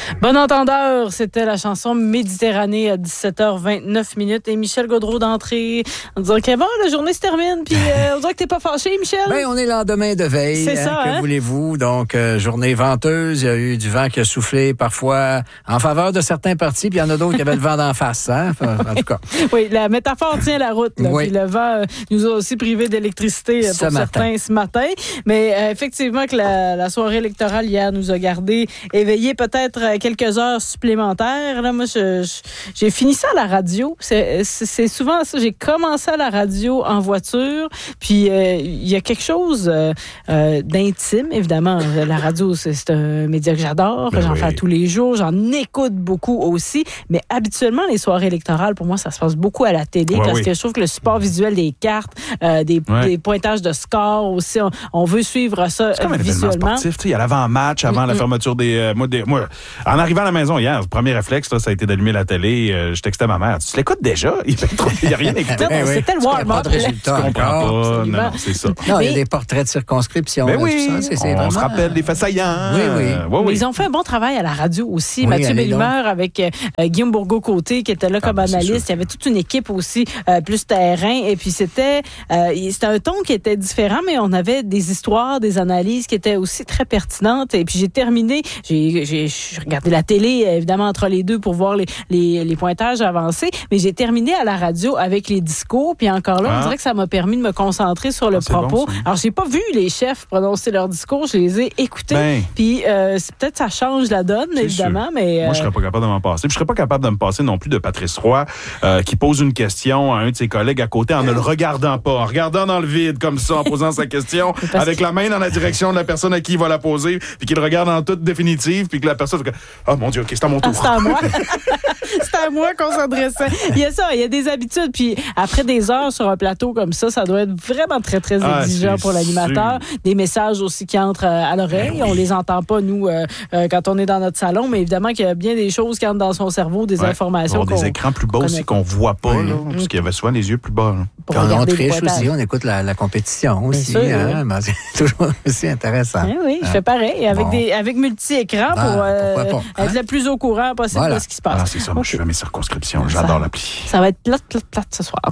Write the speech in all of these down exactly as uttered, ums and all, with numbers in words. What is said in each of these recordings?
Bon entendeur, c'était la chanson Méditerranée à dix-sept heures vingt-neuf minutes. Et Michel Gaudreau d'entrée en disant que bon, la journée se termine, puis euh, on dirait que t'es pas fâché, Michel. Ben, on est lendemain de veille. C'est hein, ça, que hein? voulez-vous? Donc, euh, journée venteuse. Il y a eu du vent qui a soufflé parfois en faveur de certains partis, puis il y en a d'autres qui avaient le vent d'en face. Hein? Enfin, en tout cas. Oui, la métaphore tient la route. Là, oui. Puis le vent euh, nous a aussi privé d'électricité euh, pour ce certains matin. ce matin. Mais euh, effectivement que la, la soirée électorale hier nous a gardé éveillés peut-être euh, quelques heures supplémentaires. Là, moi, je, je, j'ai fini ça à la radio. C'est, c'est, c'est souvent ça. J'ai commencé à la radio en voiture. Puis euh, il y a quelque chose euh, euh, d'intime, évidemment. La radio, c'est, c'est un média que j'adore. Ben j'en oui. fais tous les jours. J'en écoute beaucoup aussi. Mais habituellement, les soirées électorales, pour moi, ça se passe beaucoup à la télé Ouais, parce oui. que je trouve que le support visuel des cartes, euh, des, Ouais. des pointages de score aussi, on, on veut suivre ça C'est comme un euh, événement visuellement. sportif. Tu sais, il y a l'avant-match, avant Mm-mm. la fermeture des, euh, moi, des... Moi, en arrivant à la maison hier, le premier réflexe, là, ça a été d'allumer la télé. Euh, je textais ma mère. Tu l'écoutes déjà? Il n'y a rien à écouter. Non, Ben oui. c'était le Tu connais warm-up. pas de résultat Je comprends encore. pas. Non, Absolument. non, c'est ça. Non, il y a Mais- des portraits de circonscription. Ben là, oui, tout ça, c'est, c'est on vraiment... se rappelle des faits saillants. Oui, oui. Euh, oui, Mais oui. ils ont fait un bon travail à la radio aussi. Oui, Mathieu allez Bellumeur avec euh, Guillaume Bourgault-Côté qui était là Ah, comme ben, c'est analyste. sûr. Il y avait toute une équipe aussi, euh, plus terrain. Et puis c'était, euh, c'était un ton qui était différent, mais on avait des histoires, des analyses qui étaient aussi très pertinentes. Et puis j'ai terminé, j'ai, j'ai, j'ai regardé la télé, évidemment, entre les deux pour voir les, les, les pointages avancés. Mais j'ai terminé à la radio avec les discours. Puis encore là, Ah. on dirait que ça m'a permis de me concentrer sur le Ah, c'est propos. bon, ça. Alors, j'ai pas vu les chefs prononcer leurs discours. Je les ai écoutés. Ben. Puis euh, c'est, peut-être ça change la donne, C'est évidemment, sûr. mais... Moi, je euh, serais pas capable de m'en passer. Puis je serais pas capable de me passer non plus de Patrice Roy euh, qui pose une question à un de ses collègues à côté en ne le regardant pas, en regardant dans le vide comme ça, en posant sa question, parce avec que- la main dans la direction de la personne à qui il va la poser, puis qu'il regarde en toute définitive, puis que la personne fait que, oh mon Dieu, ok, c'est à mon Ah, tour. c'est à moi. C'est à moi qu'on s'adressait. Il y a ça, il y a des habitudes. Puis après des heures sur un plateau comme ça, ça doit être vraiment très, très Ah, exigeant c'est pour l'animateur. Des messages aussi qui entrent euh, à l'oreille. Ben oui. On les entend pas, nous, euh, euh, quand on est dans notre salon, mais évidemment qu'il y a bien des choses qui entrent dans son cerveau, des Ouais. informations Avoir qu'on... des écrans plus bas qu'on aussi connaît. qu'on voit pas, Oui. là, parce qu'il y avait souvent les yeux plus bas. Là. pour Quand on regarder les triche pointages. aussi, on écoute la, la compétition aussi. sûr, hein? Ben, c'est toujours aussi intéressant. Oui, oui, je Hein? fais pareil, avec, Bon. des, avec multi-écran Ben, pour euh, pourquoi pas, hein? être le plus au courant possible Voilà. de ce qui se passe. Ah, c'est ça, moi, je suis à mes circonscriptions. Ça- J'adore l'appli. Ça va être plate, plate, plate ce soir.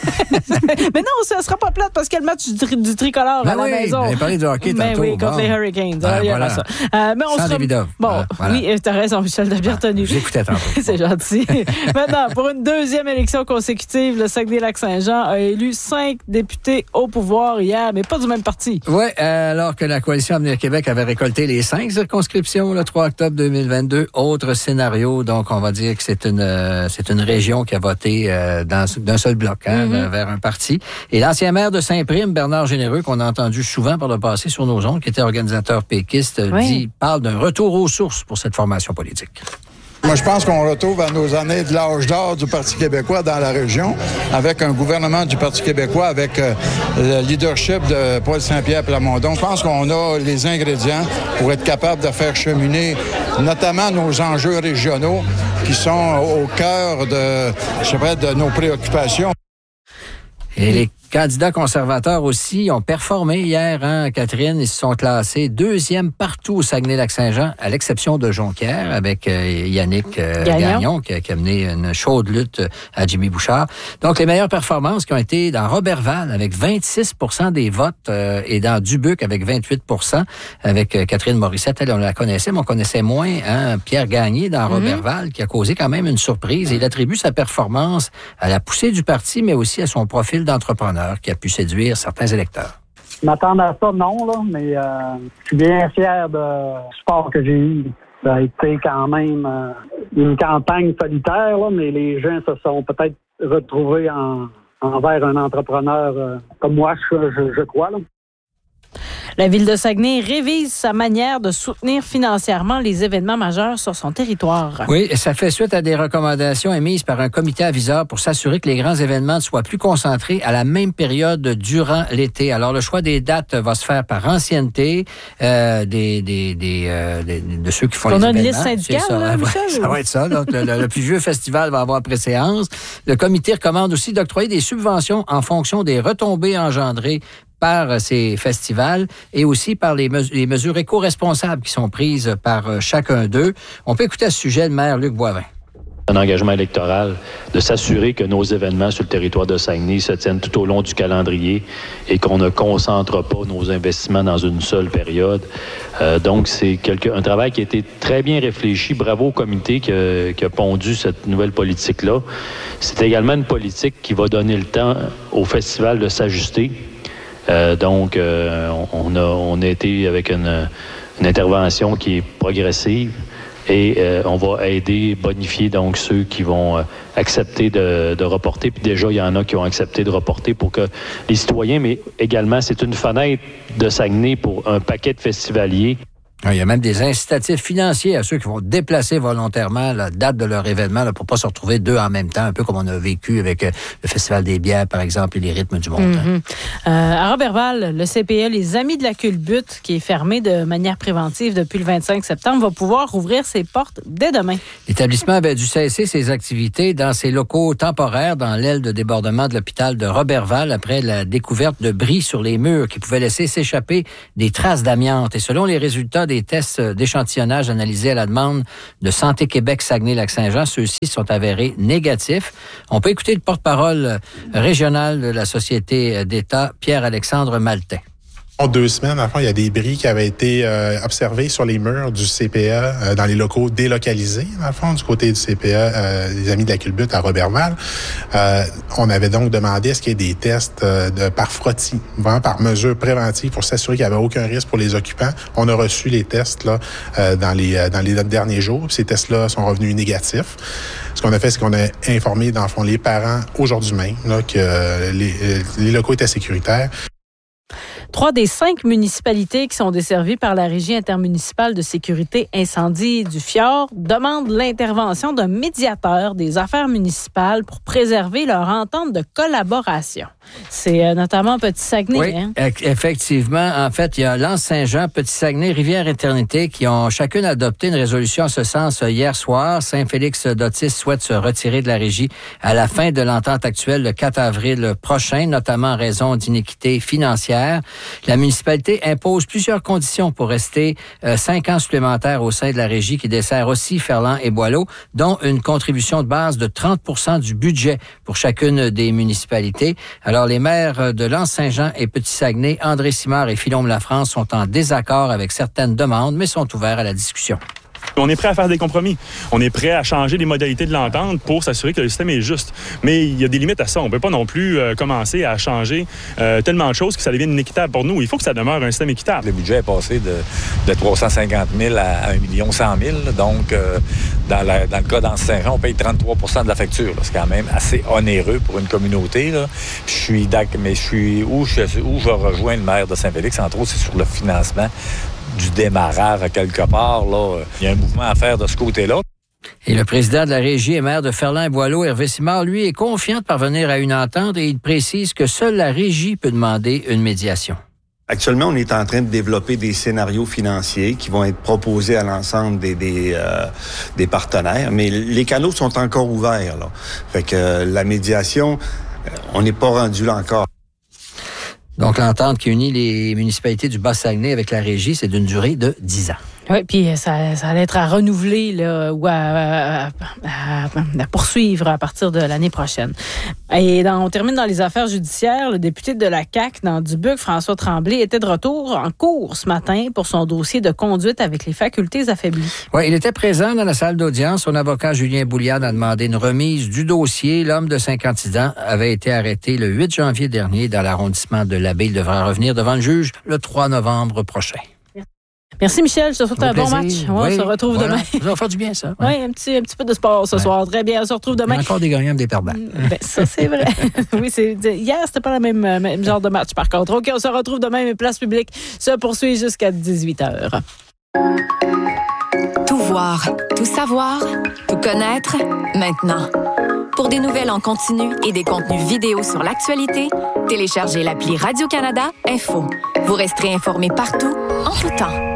Mais non, ça sera pas plate parce qu'il y a le match du, tri- du tricolore Ben à la oui, maison. vous avez parlé du hockey Ben tantôt. oui, contre Bon. les Hurricanes. Ben, il y aura voilà. ça. Euh, mais on Sans sera... Davidoff. Bon, Voilà, voilà. oui, t'as raison, Michel, t'as bien retenu. J'écoutais tantôt. C'est gentil. Maintenant, pour une deuxième élection consécutive, le Saguenay-Lac-Saint-Jean a élu cinq députés au pouvoir hier, mais pas du même parti. Oui, alors que la Coalition Avenir Québec avait récolté les cinq circonscriptions le trois octobre deux mille vingt-deux, autre scénario, donc on va dire que c'est une euh, c'est une région qui a voté euh, dans, d'un seul bloc hein, Mm-hmm. vers un parti. Et l'ancien maire de Saint-Prime, Bernard Généreux, qu'on a entendu souvent par le passé sur nos ondes, qui était organisateur péquiste, Oui. dit parle d'un retour aux sources pour cette formation politique. Moi, je pense qu'on retrouve à nos années de l'âge d'or du Parti québécois dans la région, avec un gouvernement du Parti québécois, avec euh, le leadership de Paul Saint-Pierre Plamondon. Je pense qu'on a les ingrédients pour être capable de faire cheminer notamment nos enjeux régionaux qui sont au cœur de, je sais pas, de nos préoccupations. Et les candidats conservateurs aussi ont performé hier, hein, Catherine. Ils se sont classés deuxième partout au Saguenay-Lac-Saint-Jean, à l'exception de Jonquière, avec euh, Yannick euh, Gagnon. Gagnon, qui a, qui a mené une chaude lutte à Jimmy Bouchard. Donc, les meilleures performances qui ont été dans Roberval, avec vingt-six pour cent des votes, euh, et dans Dubuque, avec vingt-huit pour cent, avec euh, Catherine Morissette. Elle, on la connaissait, mais on connaissait moins hein, Pierre Gagné dans Roberval, qui a causé quand même une surprise. Et il attribue sa performance à la poussée du parti, mais aussi à son profil d'entrepreneur qui a pu séduire certains électeurs. Je m'attendais à ça, non, là, mais euh, je suis bien fier du sport que j'ai eu. Ça a été quand même euh, une campagne solitaire, là, mais les gens se sont peut-être retrouvés en, envers un entrepreneur euh, comme moi, je, je, je crois. Là. La Ville de Saguenay révise sa manière de soutenir financièrement les événements majeurs sur son territoire. Oui, ça fait suite à des recommandations émises par un comité aviseur pour s'assurer que les grands événements soient plus concentrés à la même période durant l'été. Alors, le choix des dates va se faire par ancienneté euh, des, des, des, euh, des, de ceux qui font On les a une événements. liste syndicale, C'est ça, là, ouais, Michel? ça va être ça. Donc, le, le, le plus vieux festival va avoir préséance. Le comité recommande aussi d'octroyer des subventions en fonction des retombées engendrées par ces festivals et aussi par les, mes- les mesures éco-responsables qui sont prises par chacun d'eux. On peut écouter à ce sujet le maire Luc Boivin. Un engagement électoral de s'assurer que nos événements sur le territoire de Saguenay se tiennent tout au long du calendrier et qu'on ne concentre pas nos investissements dans une seule période. Euh, donc, c'est quelque, un travail qui a été très bien réfléchi. Bravo au comité qui a, qui a pondu cette nouvelle politique-là. C'est également une politique qui va donner le temps au festival de s'ajuster. Euh, donc, euh, on, a, on a été avec une, une intervention qui est progressive. Et euh, on va aider, bonifier donc ceux qui vont euh, accepter de, de reporter. Puis déjà, il y en a qui ont accepté de reporter pour que les citoyens, mais également, c'est une fenêtre de Saguenay pour un paquet de festivaliers. Il y a même des incitatifs financiers à ceux qui vont déplacer volontairement la date de leur événement là, pour pas se retrouver deux en même temps, un peu comme on a vécu avec euh, le Festival des bières, par exemple, et les rythmes du monde. Mm-hmm. Euh, à Roberval, le C P E, les Amis de la culbute, qui est fermé de manière préventive depuis le vingt-cinq septembre, va pouvoir rouvrir ses portes dès demain. L'établissement avait dû cesser ses activités dans ses locaux temporaires dans l'aile de débordement de l'hôpital de Roberval après la découverte de bris sur les murs qui pouvaient laisser s'échapper des traces d'amiante. Et selon les résultats des tests d'échantillonnage analysés à la demande de Santé Québec Saguenay-Lac-Saint-Jean, ceux-ci sont avérés négatifs. On peut écouter le porte-parole régional de la Société d'État, Pierre-Alexandre Maltais. En deux semaines, à fond, il y a des bris qui avaient été euh, observés sur les murs du C P E euh, dans les locaux délocalisés, dans le fond, du côté du C P E, euh, des Amis de la culbute à Roberval. Euh, on avait donc demandé à ce qu'il y ait des tests euh, de, par frottis, vraiment par mesure préventive pour s'assurer qu'il n'y avait aucun risque pour les occupants. On a reçu les tests là euh, dans les euh, dans les derniers jours. Puis ces tests-là sont revenus négatifs. Ce qu'on a fait, c'est qu'on a informé, dans le fond, les parents aujourd'hui même là, que euh, les, euh, les locaux étaient sécuritaires. Trois des cinq municipalités qui sont desservies par la Régie intermunicipale de sécurité incendie du Fjord demandent l'intervention d'un médiateur des affaires municipales pour préserver leur entente de collaboration. C'est euh, notamment Petit-Saguenay. Oui, hein? effectivement. En fait, il y a L'Anse-Saint-Jean, Petit-Saguenay, Rivière-Éternité qui ont chacune adopté une résolution en ce sens hier soir. Saint-Félix-d'Otis souhaite se retirer de la régie à la fin de l'entente actuelle le quatre avril prochain, notamment en raison d'iniquités financières. La municipalité impose plusieurs conditions pour rester euh, cinq ans supplémentaires au sein de la régie qui dessert aussi Ferland et Boileau, dont une contribution de base de trente pour cent du budget pour chacune des municipalités. Alors, les maires de L'Anse-Saint-Jean et Petit-Saguenay, André Simard et Philombe Lafrance, sont en désaccord avec certaines demandes, mais sont ouverts à la discussion. On est prêt à faire des compromis. On est prêt à changer les modalités de l'entente pour s'assurer que le système est juste. Mais il y a des limites à ça. On ne peut pas non plus euh, commencer à changer euh, tellement de choses que ça devienne inéquitable pour nous. Il faut que ça demeure un système équitable. Le budget est passé de, de trois cent cinquante mille à un million cent mille. Donc, euh, dans, la, dans le cas d'Anse-Saint-Jean, on paye trente-trois pour cent de la facture. Là. C'est quand même assez onéreux pour une communauté. Là. Je suis d'accord, mais je suis où je, où je rejoins le maire de Saint-Félix, entre autres, c'est sur le financement du démarrage à quelque part. Là. Il y a un mouvement à faire de ce côté-là. Et le président de la régie et maire de Ferland et Boileau, Hervé Simard, lui, est confiant de parvenir à une entente et il précise que seule la régie peut demander une médiation. Actuellement, on est en train de développer des scénarios financiers qui vont être proposés à l'ensemble des des, euh, des partenaires, mais les canaux sont encore ouverts. Là. Fait que euh, la médiation, euh, on n'est pas rendu là encore. Donc, l'entente qui unit les municipalités du Bas-Saguenay avec la régie, c'est d'une durée de dix ans. Oui, puis ça, ça allait être à renouveler là, ou à, à, à, à poursuivre à partir de l'année prochaine. Et dans, on termine dans les affaires judiciaires. Le député de la C A Q dans Dubuque, François Tremblay, était de retour en cours ce matin pour son dossier de conduite avec les facultés affaiblies. Oui, il était présent dans la salle d'audience. Son avocat Julien Bouliane a demandé une remise du dossier. L'homme de cinquante-six ans avait été arrêté le huit janvier dernier dans l'arrondissement de l'Abbé. Il devra revenir devant le juge le trois novembre prochain. Merci Michel, je te souhaite un bon match. Ouais, oui, on se retrouve voilà. demain. Ça va faire du bien, ça. Oui, ouais, un, petit, un petit peu de sport ce ouais. soir. Très bien, on se retrouve demain. Il y a encore des gagnants et des perdants. Ben, ça, c'est vrai. Oui, c'est, hier, c'était pas le même, même genre de match, par contre. OK, on se retrouve demain, mais Place publique se poursuit jusqu'à dix-huit heures. Tout voir, tout savoir, tout connaître, maintenant. Pour des nouvelles en continu et des contenus vidéo sur l'actualité, téléchargez l'appli Radio-Canada Info. Vous resterez informé partout, en tout temps.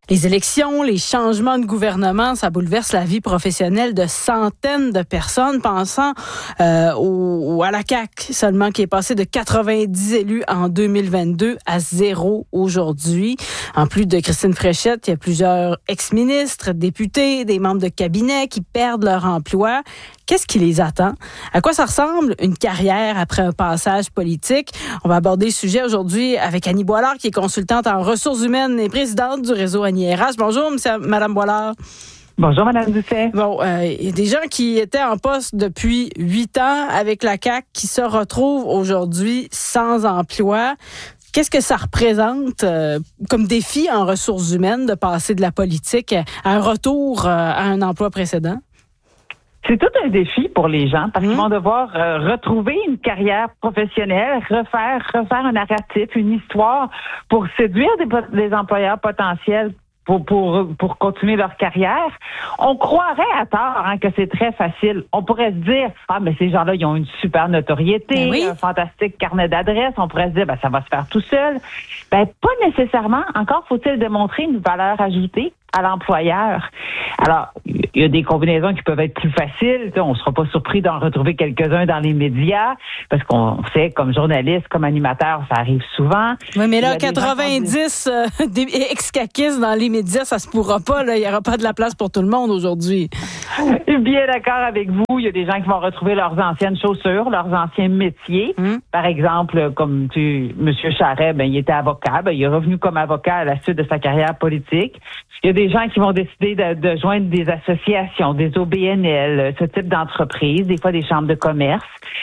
Les élections, les changements de gouvernement, ça bouleverse la vie professionnelle de centaines de personnes, pensant euh, au, à la C A Q seulement, qui est passé de quatre-vingt-dix élus en deux mille vingt-deux à zéro aujourd'hui. En plus de Christine Fréchette, il y a plusieurs ex-ministres, députés, des membres de cabinet qui perdent leur emploi. Qu'est-ce qui les attend? À quoi ça ressemble une carrière après un passage politique? On va aborder le sujet aujourd'hui avec Annie Boilard, qui est consultante en ressources humaines et présidente du réseau Annie R H. Bonjour, monsieur, Madame Boilard. Bonjour, Madame Doucet. Bon, il euh, y a des gens qui étaient en poste depuis huit ans avec la C A Q qui se retrouvent aujourd'hui sans emploi. Qu'est-ce que ça représente euh, comme défi en ressources humaines de passer de la politique à un retour euh, à un emploi précédent? C'est tout un défi pour les gens parce mmh. qu'ils vont devoir euh, retrouver une carrière professionnelle, refaire refaire un narratif, une histoire pour séduire des, des employeurs potentiels pour pour pour continuer leur carrière. On croirait à tort hein, que c'est très facile. On pourrait se dire ah mais ces gens-là ils ont une super notoriété, ben oui. un fantastique carnet d'adresses. On pourrait se dire ben ça va se faire tout seul. Ben pas nécessairement. Encore faut-il démontrer une valeur ajoutée à l'employeur. Alors, il y a des combinaisons qui peuvent être plus faciles. On ne sera pas surpris d'en retrouver quelques-uns dans les médias, parce qu'on sait, comme journaliste, comme animateur, ça arrive souvent. Oui, mais là, quatre-vingt-dix euh, ex-caquistes dans les médias, ça se pourra pas. Là. Il n'y aura pas de la place pour tout le monde aujourd'hui. Bien d'accord avec vous. Il y a des gens qui vont retrouver leurs anciennes chaussures, leurs anciens métiers. Hum. Par exemple, comme tu, M. Charest, ben, il était avocat. Ben, il est revenu comme avocat à la suite de sa carrière politique. Il y a des gens qui vont décider de, de joindre des associations, des O B N L, ce type d'entreprise, des fois des chambres de commerce.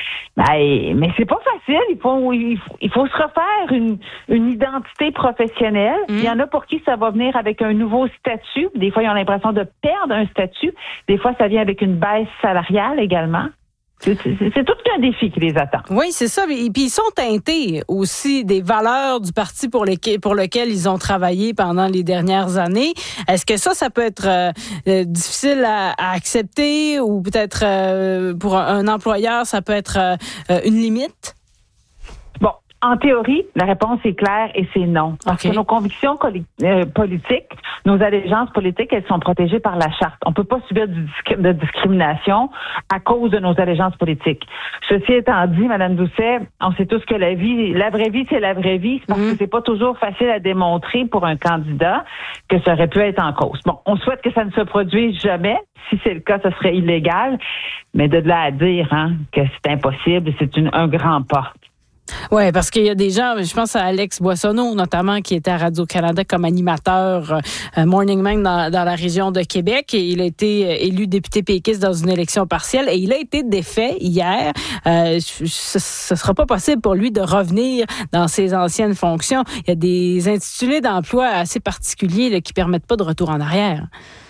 Ben, mais c'est pas facile. Il faut, il faut, il faut se refaire une, une identité professionnelle. Mmh. Il y en a pour qui ça va venir avec un nouveau statut. Des fois, ils ont l'impression de perdre un statut. Des fois, ça vient avec une baisse salariale également. C'est, c'est, c'est tout un défi qui les attend. Oui, c'est ça. Et puis, ils sont teintés aussi des valeurs du parti pour, lesquels, pour lequel ils ont travaillé pendant les dernières années. Est-ce que ça, ça peut être euh, difficile à, à accepter ou peut-être euh, pour un employeur, ça peut être euh, une limite? Bon. En théorie, la réponse est claire et c'est non. Parce okay. que nos convictions colli- euh, politiques, nos allégeances politiques, elles sont protégées par la charte. On peut pas subir du disc- de discrimination à cause de nos allégeances politiques. Ceci étant dit, Madame Doucet, on sait tous que la vie, la vraie vie, c'est la vraie vie. C'est parce mmh. que c'est pas toujours facile à démontrer pour un candidat que ça aurait pu être en cause. Bon, on souhaite que ça ne se produise jamais. Si c'est le cas, ce serait illégal. Mais de là à dire hein, que c'est impossible, c'est une, un grand pas. Oui, parce qu'il y a des gens, je pense à Alex Boissonneau notamment, qui était à Radio-Canada comme animateur euh, Morning Man dans, dans la région de Québec. Et il a été élu député péquiste dans une élection partielle et il a été défait hier. Euh, ce ne sera pas possible pour lui de revenir dans ses anciennes fonctions. Il y a des intitulés d'emploi assez particuliers là, qui ne permettent pas de retour en arrière.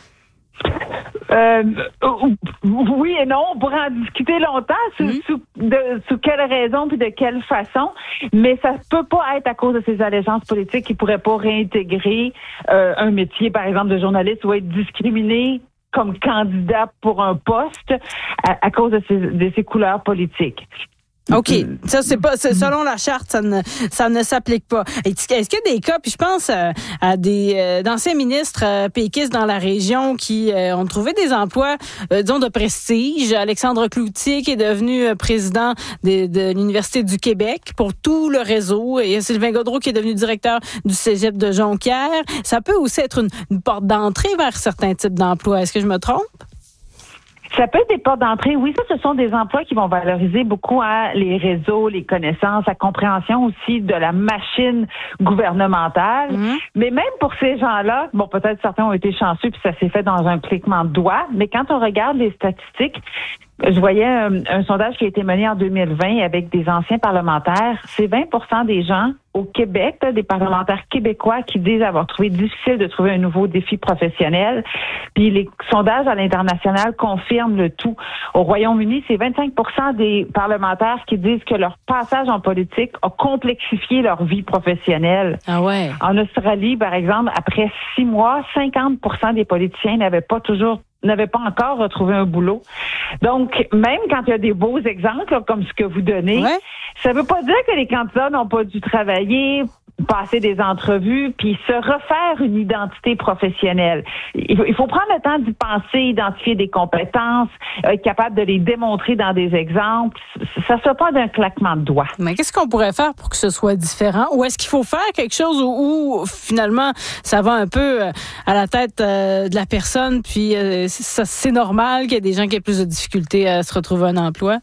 Euh, oui et non, on pourrait en discuter longtemps sous, mmh. sous, de, sous quelle raison puis de quelle façon, mais ça peut pas être à cause de ces allégeances politiques qui pourraient pas réintégrer euh, un métier, par exemple, de journaliste ou être discriminé comme candidat pour un poste à, à cause de ces, de ces couleurs politiques. OK. Ça, c'est pas, c'est, selon la charte, ça ne, ça ne s'applique pas. Est-ce qu'il y a des cas, puis je pense à, à des, euh, d'anciens ministres euh, péquistes dans la région qui euh, ont trouvé des emplois, euh, disons, de prestige. Alexandre Cloutier, qui est devenu euh, président de, de l'Université du Québec pour tout le réseau. Et Sylvain Gaudreault, qui est devenu directeur du Cégep de Jonquière. Ça peut aussi être une, une porte d'entrée vers certains types d'emplois. Est-ce que je me trompe? Ça peut être des portes d'entrée. Oui, ça, ce sont des emplois qui vont valoriser beaucoup hein, les réseaux, les connaissances, la compréhension aussi de la machine gouvernementale. Mm-hmm. Mais même pour ces gens-là, bon, peut-être certains ont été chanceux puis ça s'est fait dans un cliquement de doigts, mais quand on regarde les statistiques, je voyais un, un sondage qui a été mené en deux mille vingt avec des anciens parlementaires. C'est vingt pour cent des gens au Québec, là, des parlementaires québécois qui disent avoir trouvé difficile de trouver un nouveau défi professionnel. Puis les sondages à l'international confirment le tout. Au Royaume-Uni, c'est vingt-cinq pour cent des parlementaires qui disent que leur passage en politique a complexifié leur vie professionnelle. Ah ouais. En Australie, par exemple, après six mois, cinquante pour cent des politiciens n'avaient pas toujours n'avaient pas encore retrouvé un boulot. Donc, même quand il y a des beaux exemples, là, comme ce que vous donnez, ouais. ça ne veut pas dire que les candidats n'ont pas dû travailler passer des entrevues, puis se refaire une identité professionnelle. Il faut, il faut prendre le temps d'y penser, identifier des compétences, être capable de les démontrer dans des exemples. Ça ne se fait pas d'un claquement de doigts. Mais qu'est-ce qu'on pourrait faire pour que ce soit différent? Ou est-ce qu'il faut faire quelque chose où, où finalement, ça va un peu à la tête euh, de la personne, puis euh, ça, c'est normal qu'il y ait des gens qui aient plus de difficultés à se retrouver un emploi?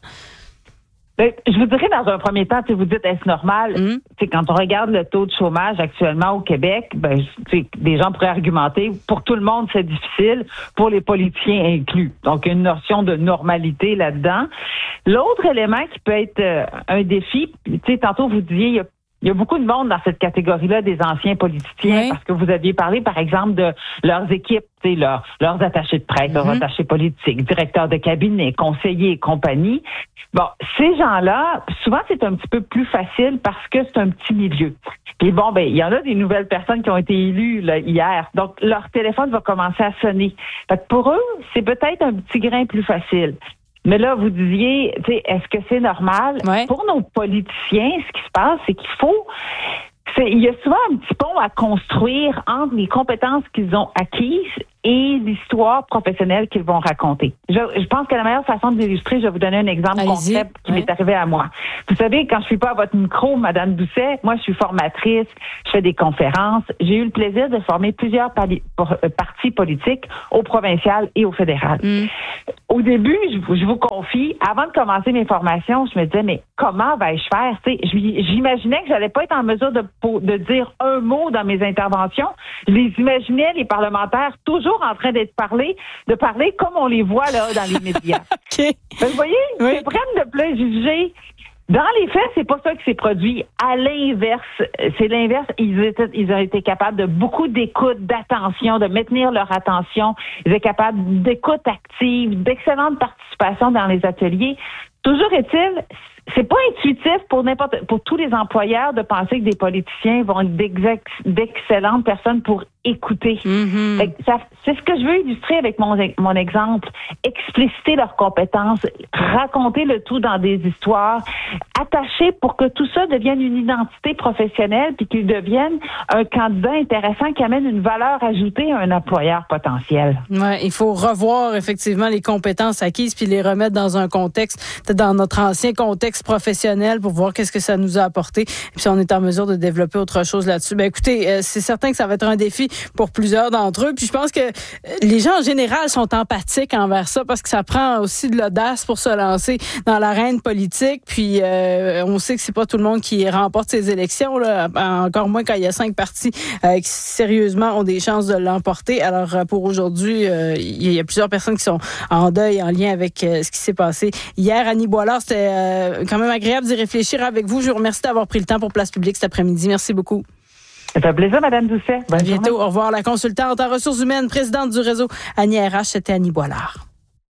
Ben, je vous dirais, dans un premier temps, si vous dites, est-ce normal? Mm. C'est quand on regarde le taux de chômage actuellement au Québec, ben, des gens pourraient argumenter, pour tout le monde, c'est difficile, pour les politiciens inclus. Donc, une notion de normalité là-dedans. L'autre élément qui peut être euh, un défi, tu sais, tantôt vous disiez, il y a Il y a beaucoup de monde dans cette catégorie-là des anciens politiciens, oui. parce que vous aviez parlé, par exemple, de leurs équipes, leur, leurs attachés de presse, mm-hmm. leurs attachés politiques, directeurs de cabinet, conseillers et compagnie. Bon, ces gens-là, souvent, c'est un petit peu plus facile parce que c'est un petit milieu. Puis bon, ben, il y en a des nouvelles personnes qui ont été élues là, hier. Donc, leur téléphone va commencer à sonner. Fait que pour eux, c'est peut-être un petit grain plus facile. Mais là, vous disiez, tu sais, est-ce que c'est normal? Ouais. Pour nos politiciens, ce qui se passe, c'est qu'il faut... C'est, il y a souvent un petit pont à construire entre les compétences qu'ils ont acquises et l'histoire professionnelle qu'ils vont raconter. Je, je pense que la meilleure façon de l'illustrer, je vais vous donner un exemple Allez-y. concret qui ouais. m'est arrivé à moi. Vous savez, quand je suis pas à votre micro, Madame Doucet, moi, je suis formatrice, je fais des conférences. J'ai eu le plaisir de former plusieurs pali- pour, euh, partis politiques au provincial et au fédéral. Mm. Au début, je, je vous confie, avant de commencer mes formations, je me disais, mais comment vais-je faire? Tu sais, j'imaginais que j'allais pas être en mesure de, de dire un mot dans mes interventions. Je les imaginais, les parlementaires, toujours en train d'être parlés, de parler comme on les voit là dans les médias. Okay. Vous voyez, oui. ils prennent de préjugés. Dans les faits, c'est pas ça qui s'est produit. À l'inverse, c'est l'inverse. Ils étaient, ils ont été capables de beaucoup d'écoute, d'attention, de maintenir leur attention. Ils étaient capables d'écoute active, d'excellente participation dans les ateliers. Toujours est-il, c'est pas intuitif pour n'importe, pour tous les employeurs de penser que des politiciens vont être d'ex- d'excellentes personnes pour écouter. Mm-hmm. Ça, c'est ce que je veux illustrer avec mon, mon exemple. Expliciter leurs compétences, raconter le tout dans des histoires, attacher pour que tout ça devienne une identité professionnelle puis qu'ils deviennent un candidat intéressant qui amène une valeur ajoutée à un employeur potentiel. Ouais, il faut revoir effectivement les compétences acquises puis les remettre dans un contexte, peut-être dans notre ancien contexte professionnel pour voir qu'est-ce que ça nous a apporté et puis si on est en mesure de développer autre chose là-dessus. Ben écoutez, euh, c'est certain que ça va être un défi pour plusieurs d'entre eux. Puis je pense que les gens en général sont empathiques envers ça parce que ça prend aussi de l'audace pour se lancer dans l'arène politique. Puis euh, on sait que c'est pas tout le monde qui remporte ces élections, là, encore moins quand il y a cinq partis euh, qui sérieusement ont des chances de l'emporter. Alors pour aujourd'hui, euh, il y a plusieurs personnes qui sont en deuil en lien avec euh, ce qui s'est passé hier. Annie Boilard, c'était euh, quand même agréable d'y réfléchir avec vous. Je vous remercie d'avoir pris le temps pour Place Publique cet après-midi. Merci beaucoup. Ça fait un plaisir, Mme Doucet. Bonne à bientôt. Journée. Au revoir. La consultante en ressources humaines, présidente du réseau Annie R H, c'était Annie Boilard.